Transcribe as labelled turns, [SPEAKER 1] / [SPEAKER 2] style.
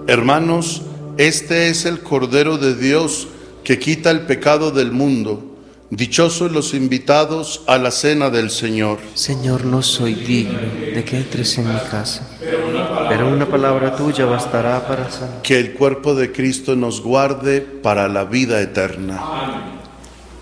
[SPEAKER 1] Hermanos, este es el Cordero de Dios que quita el pecado del mundo. Dichosos los invitados a la cena del Señor.
[SPEAKER 2] Señor, no soy digno de que entres en mi casa, pero una palabra tuya bastará para sanar.
[SPEAKER 1] Que el cuerpo de Cristo nos guarde para la vida eterna.